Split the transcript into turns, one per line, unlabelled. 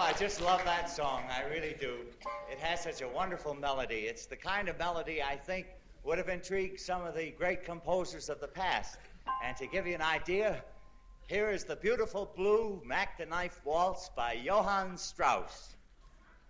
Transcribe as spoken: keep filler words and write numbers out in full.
I just love that song. I really do. It has such a wonderful melody. It's the kind of melody I think would have intrigued some of the great composers of the past. And to give you an idea, here is the beautiful blue Mac the Knife Waltz by Johann Strauss.